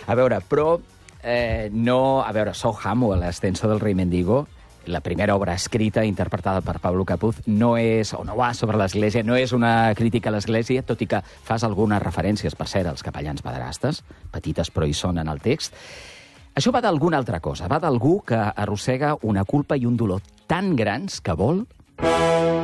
A veure, però no... A veure, So Hamo, l'Ascenso del rei Mendigo, la primera obra escrita interpretada per Pablo Capuz, no és, o no va sobre l'Església, no és una crítica a l'Església, tot i que fas algunes referències, per cert, als capellans pederastes, petites però hi són en el text. Això va d'alguna altra cosa, va d'algú que arrossega una culpa i un dolor tan grans que vol